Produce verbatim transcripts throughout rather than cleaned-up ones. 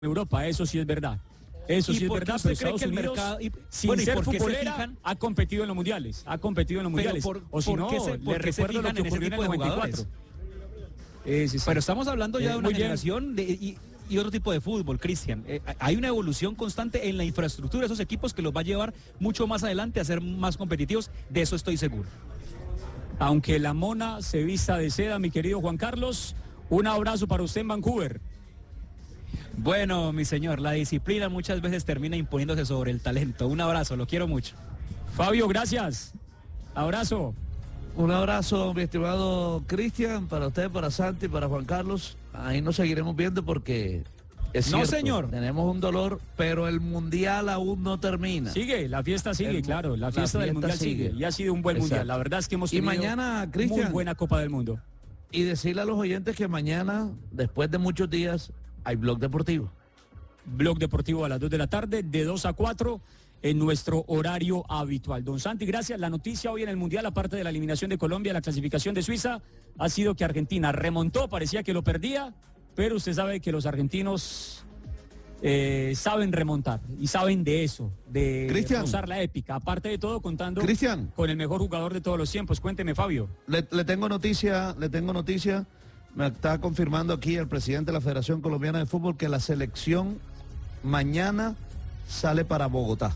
Europa, eso sí es verdad. Eso sí es verdad, pero Estados Unidos, mercado, y, sin bueno, ser futbolera, fijan, ha competido en los mundiales, ha competido en los mundiales. Por, o si no, se, le recuerdo lo que ocurrió en el noventa y cuatro. Eh, sí, sí. Pero estamos hablando ya eh, de una generación de, y, y otro tipo de fútbol, Cristian. Eh, hay una evolución constante en la infraestructura de esos equipos que los va a llevar mucho más adelante a ser más competitivos, de eso estoy seguro. Aunque la mona se vista de seda, mi querido Juan Carlos, un abrazo para usted en Vancouver. Bueno, mi señor, la disciplina muchas veces termina imponiéndose sobre el talento. Un abrazo, lo quiero mucho. Fabio, gracias. Abrazo. Un abrazo, mi estimado Cristian, para usted, para Santi, para Juan Carlos. Ahí nos seguiremos viendo porque es cierto, no, señor. Tenemos un dolor, pero el Mundial aún no termina. Sigue, la fiesta sigue, el, claro. La fiesta, la fiesta del Mundial sigue. sigue. Y ha sido un buen Exacto. Mundial. La verdad es que hemos tenido y mañana, Cristian, muy buena Copa del Mundo. Y decirle a los oyentes que mañana, después de muchos días, hay Blog Deportivo. Blog Deportivo a las dos de la tarde, de dos a cuatro, en nuestro horario habitual. Don Santi, gracias. La noticia hoy en el Mundial, aparte de la eliminación de Colombia, la clasificación de Suiza, ha sido que Argentina remontó, parecía que lo perdía, pero usted sabe que los argentinos eh, saben remontar y saben de eso, de usar la épica. Aparte de todo, contando Cristian, con el mejor jugador de todos los tiempos. Cuénteme, Fabio. Le, le tengo noticia, le tengo noticia. Me está confirmando aquí el presidente de la Federación Colombiana de Fútbol que la selección mañana sale para Bogotá.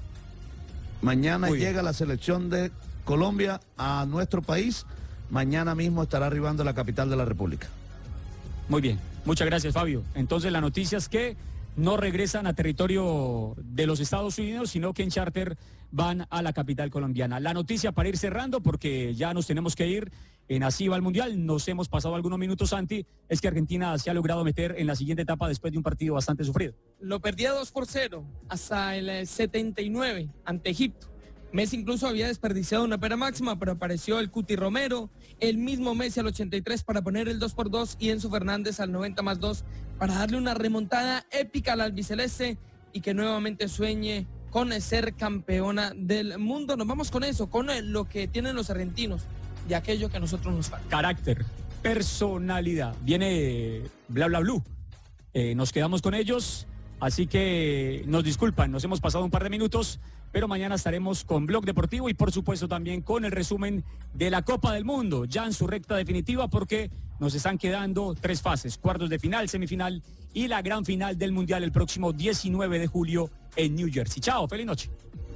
Mañana llega la selección de Colombia a nuestro país. Mañana mismo estará arribando a la capital de la República. Muy bien, muchas gracias, Fabio. Entonces la noticia es que no regresan a territorio de los Estados Unidos, sino que en charter van a la capital colombiana. La noticia para ir cerrando, porque ya nos tenemos que ir, en Así va el Mundial, nos hemos pasado algunos minutos, Santi, es que Argentina se ha logrado meter en la siguiente etapa después de un partido bastante sufrido. Lo perdía dos por cero hasta el setenta y nueve ante Egipto. Messi incluso había desperdiciado una pena máxima, pero apareció el Cuti Romero, el mismo Messi al ochenta y tres para poner el dos por dos y Enzo Fernández al noventa más dos para darle una remontada épica al albiceleste y que nuevamente sueñe con ser campeona del mundo. Nos vamos con eso, con lo que tienen los argentinos y aquello que a nosotros nos falta. Carácter, personalidad. Viene Bla Bla Blue. Eh, nos quedamos con ellos, así que nos disculpan, nos hemos pasado un par de minutos, pero mañana estaremos con Blog Deportivo y por supuesto también con el resumen de la Copa del Mundo, ya en su recta definitiva, porque nos están quedando tres fases, cuartos de final, semifinal y la gran final del Mundial el próximo diecinueve de julio en New Jersey. Chao, feliz noche.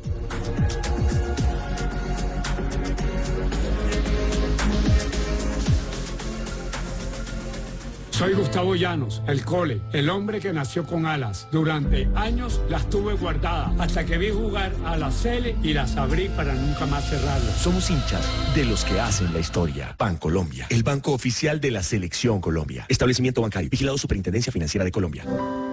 Soy Gustavo Llanos, el Cole, el hombre que nació con alas. Durante años las tuve guardadas hasta que vi jugar a la Cele y las abrí para nunca más cerrarlas. Somos hinchas de los que hacen la historia. Bancolombia, el banco oficial de la Selección Colombia. Establecimiento bancario, vigilado Superintendencia Financiera de Colombia.